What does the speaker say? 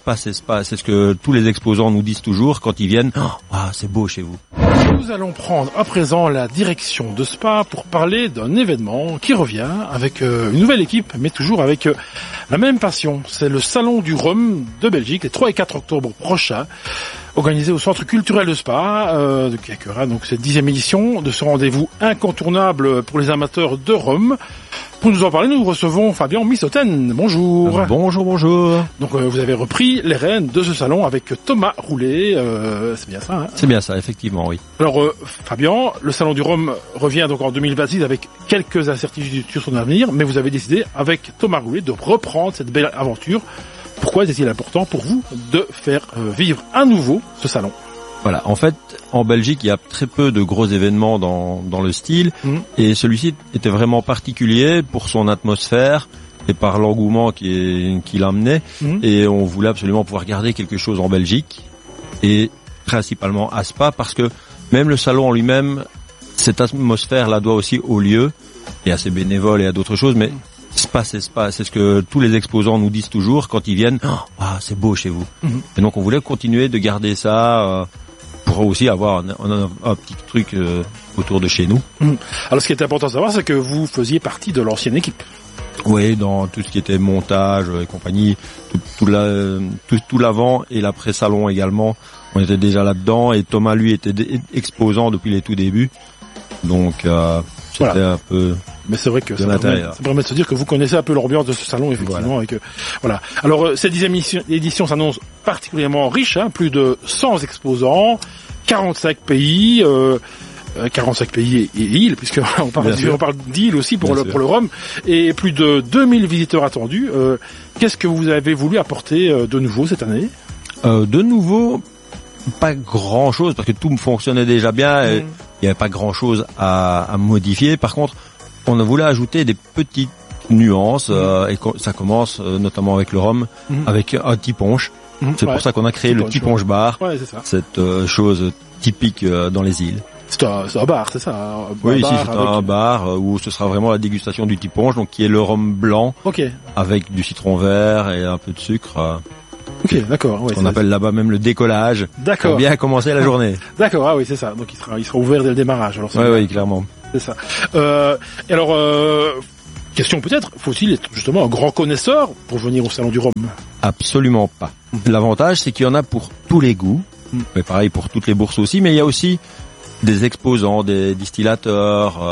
Espace, espace. C'est ce que tous les exposants nous disent toujours quand ils viennent. C'est beau chez vous. Nous allons prendre à présent la direction de Spa pour parler d'un événement qui revient avec une nouvelle équipe, mais toujours avec la même passion. C'est le Salon du Rhum de Belgique, les 3 et 4 octobre prochains, organisé au Centre culturel de Spa, qui accueillera donc cette 10e édition de ce rendez-vous incontournable pour les amateurs de rhum. Pour nous en parler, nous recevons Fabien Missoten. Bonjour. Bonjour. Donc vous avez repris les rênes de ce salon avec Thomas Roulet, c'est bien ça, hein? C'est bien ça, effectivement, oui. Alors Fabien, le Salon du Rhum revient donc en 2026 avec quelques incertitudes sur son avenir, mais vous avez décidé avec Thomas Roulet de reprendre cette belle aventure. Pourquoi est-il important pour vous de faire vivre à nouveau ce salon ? Voilà, en fait, en Belgique, il y a très peu de gros événements dans le style, et celui-ci était vraiment particulier pour son atmosphère et par l'engouement qu'il amenait, et on voulait absolument pouvoir garder quelque chose en Belgique, et principalement à Spa, parce que même le salon en lui-même, cette atmosphère la doit aussi au lieu, et à ses bénévoles et à d'autres choses, mais Spa, c'est ce que tous les exposants nous disent toujours quand ils viennent. C'est beau chez vous. Et donc on voulait continuer de garder ça pour aussi avoir un petit truc autour de chez nous. Alors ce qui est important de savoir, c'est que vous faisiez partie de l'ancienne équipe. Oui, dans tout ce qui était montage et compagnie, tout l'avant et l'après-salon également, on était déjà là-dedans, et Thomas, lui, était exposant depuis les tout débuts. Donc c'était un peu... Mais c'est vrai que ça permet de se dire que vous connaissez un peu l'ambiance de ce salon, effectivement. Voilà. Voilà. Alors, cette 10e édition s'annonce particulièrement riche, hein, plus de 100 exposants, 45 pays, 45 pays et îles, puisque on parle d'îles aussi pour le rhum, et plus de 2000 visiteurs attendus. Qu'est-ce que vous avez voulu apporter de nouveau cette année ? De nouveau, pas grand-chose, parce que tout fonctionnait déjà bien, et il n'y avait pas grand-chose à modifier. Par contre, on a voulu ajouter des petites nuances, et ça commence notamment avec le rhum, avec un tiponche. C'est pour ça qu'on a créé le tiponche bar, cette chose typique dans les îles. C'est un bar, c'est ça? Oui, ici c'est un bar où ce sera vraiment la dégustation du tiponche, donc qui est le rhum blanc, avec du citron vert et un peu de sucre. Ok, d'accord. Ouais, on appelle là-bas même le décollage. D'accord. Pour bien commencer la journée. D'accord, c'est ça. Donc il sera ouvert dès le démarrage. Alors oui, clairement. C'est ça. Et alors, question peut-être, faut-il être justement un grand connaisseur pour venir au Salon du Rhum ? Absolument pas. L'avantage, c'est qu'il y en a pour tous les goûts, mais pareil pour toutes les bourses aussi, mais il y a aussi des exposants, des distillateurs,